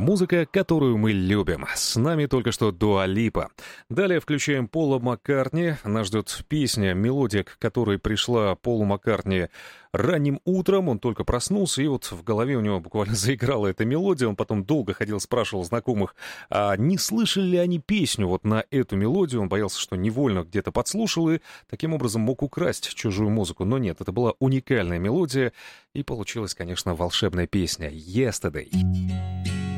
Музыка, которую мы любим. С нами только что Дуа Липа. Далее включаем Пола Маккартни. Нас ждет песня, мелодия, к которой пришла Полу Маккартни ранним утром. Он только проснулся, и вот в голове у него буквально заиграла эта мелодия. Он потом долго ходил, спрашивал знакомых, а не слышали ли они песню вот на эту мелодию. Он боялся, что невольно где-то подслушал и таким образом мог украсть чужую музыку. Но нет, это была уникальная мелодия, и получилась, конечно, волшебная песня «Yesterday».